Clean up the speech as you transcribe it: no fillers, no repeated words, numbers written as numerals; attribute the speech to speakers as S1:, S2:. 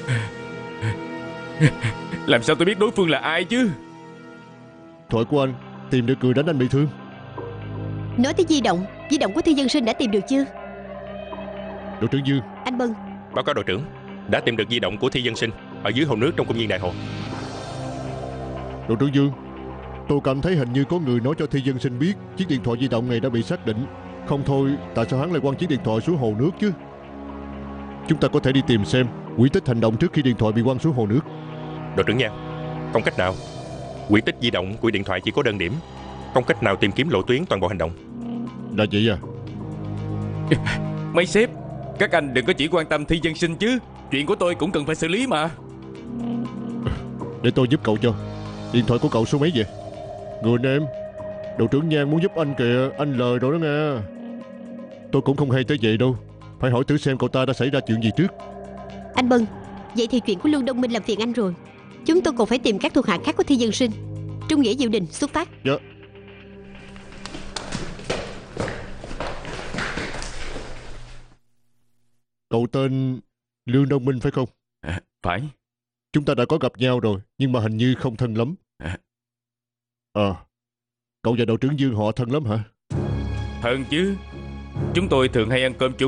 S1: Làm sao tôi biết đối phương là ai chứ?
S2: Thoại của anh tìm được người đánh anh bị thương.
S3: Nói tới di động của Thi Dân Sinh đã tìm được chưa?
S2: Đội trưởng Dương.
S3: Anh Bân.
S4: Báo cáo đội trưởng, đã tìm được di động của Thi Dân Sinh ở dưới hồ nước trong công viên Đại Hồ.
S2: Đội trưởng Dương, tôi cảm thấy hình như có người nói cho Thi Dân Sinh biết chiếc điện thoại di động này đã bị xác định. Không thôi tại sao hắn lại quăng chiếc điện thoại xuống hồ nước chứ? Chúng ta có thể đi tìm xem quỹ tích hành động trước khi điện thoại bị quăng xuống hồ nước.
S4: Đội trưởng Nhan, không cách nào. Quỹ tích di động của điện thoại chỉ có đơn điểm, không cách nào tìm kiếm lộ tuyến toàn bộ hành động.
S2: Là vậy à?
S1: Mấy sếp, các anh đừng có chỉ quan tâm Thi Dân Sinh chứ. Chuyện của tôi cũng cần phải xử lý mà.
S2: Để tôi giúp cậu cho. Điện thoại của cậu số mấy vậy? Người anh em, đội trưởng Nhan muốn giúp anh kìa. Anh lời rồi đó nghe. Tôi cũng không hay tới vậy đâu. Phải hỏi thử xem cậu ta đã xảy ra chuyện gì trước.
S3: Anh Bân, vậy thì chuyện của Lương Đông Minh làm phiền anh rồi. Chúng tôi còn phải tìm các thuộc hạ khác của Thi Dân Sinh. Trung nghĩa Diệu Đình xuất phát.
S2: Dạ. Cậu tên Lương Đông Minh phải không?
S1: Phải.
S2: Chúng ta đã có gặp nhau rồi, nhưng mà hình như không thân lắm. Cậu và đội trưởng Dương họ thân lắm hả?
S1: Hơn chứ. Chúng tôi thường hay ăn cơm chung.